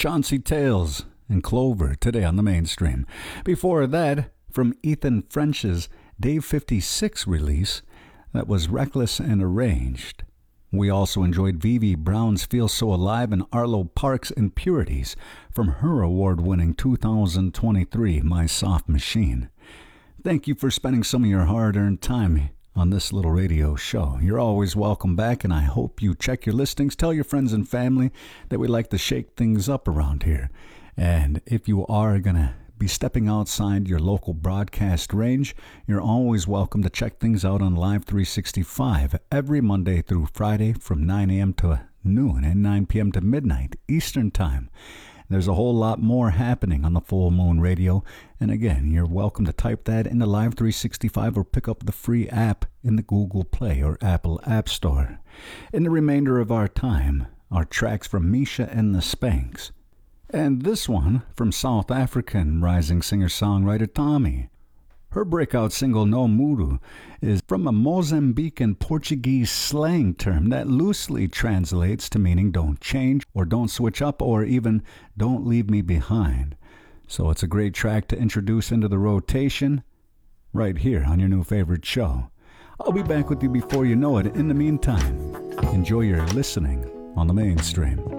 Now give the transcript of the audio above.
Chauncey Tales and Clover today on the mainstream. Before that, from Ethan French's Day 56 release, that was Reckless and Arranged. We also enjoyed Vivi Brown's Feel So Alive and Arlo Parks' Impurities from her award-winning 2023 My Soft Machine. Thank you for spending some of your hard-earned time on this little radio show. You're always welcome back, and I hope you check your listings. Tell your friends and family that we like to shake things up around here. And if you are going to be stepping outside your local broadcast range, you're always welcome to check things out on Live 365 every Monday through Friday from 9 a.m. to noon and 9 p.m. to midnight Eastern Time. There's a whole lot more happening on the Full Moon Radio, and again, you're welcome to type that into Live 365 or pick up the free app in the Google Play or Apple App Store. In the remainder of our time, our tracks from Misha and the Spanks. And this one from South African rising singer-songwriter Tommy. Her breakout single No Muru is from a Mozambican Portuguese slang term that loosely translates to meaning don't change or don't switch up or even don't leave me behind. So it's a great track to introduce into the rotation right here on your new favorite show. I'll be back with you before you know it. In the meantime, enjoy your listening on the mainstream.